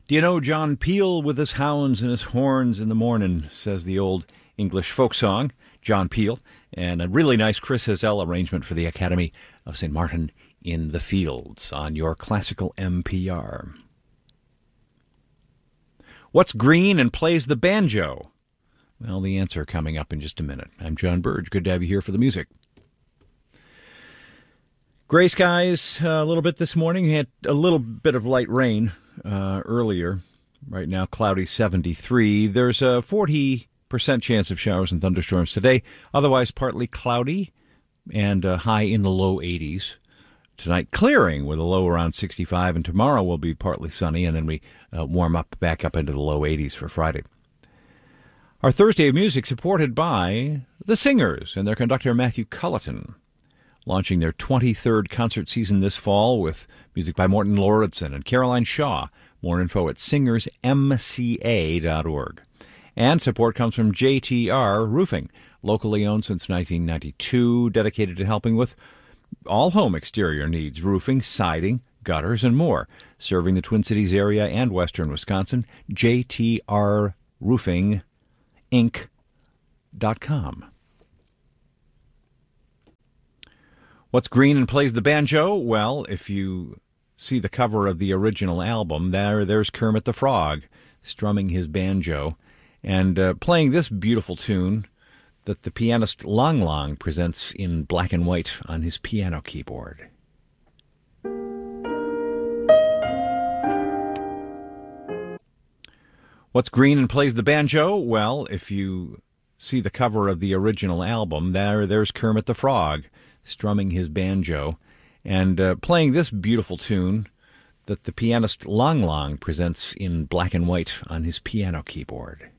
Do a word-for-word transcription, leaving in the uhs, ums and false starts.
Do you know John Peel with his hounds and his horns in the morning, says the old English folk song, John Peel, and a really nice Chris Hazell arrangement for the Academy of Saint Martin in the Fields on your classical M P R. What's green and plays the banjo? Well, the answer coming up in just a minute. I'm John Burge. Good to have you here for the music. Gray skies uh, a little bit this morning. We had a little bit of light rain uh, earlier. Right now, cloudy seventy-three. There's a forty percent chance of showers and thunderstorms today. Otherwise, partly cloudy and uh, high in the low eighties. Tonight, clearing with a low around sixty-five. And tomorrow will be partly sunny. And then we uh, warm up back up into the low eighties for Friday. Our Thursday of music supported by The Singers and their conductor Matthew Culleton, launching their twenty-third concert season this fall with music by Morton Lauridsen and Caroline Shaw. More info at singers m c a dot org. And support comes from J T R Roofing, locally owned since nineteen ninety-two, dedicated to helping with all home exterior needs, roofing, siding, gutters, and more. Serving the Twin Cities area and western Wisconsin, J T R Roofing Inc dot com. What's green and plays the banjo? Well, if you see the cover of the original album, there, there's Kermit the Frog strumming his banjo and uh, playing this beautiful tune that the pianist Lang Lang presents in black and white on his piano keyboard. What's green and plays the banjo? Well, if you see the cover of the original album, there, there's Kermit the Frog strumming his banjo and uh, playing this beautiful tune that the pianist Lang Lang presents in black and white on his piano keyboard.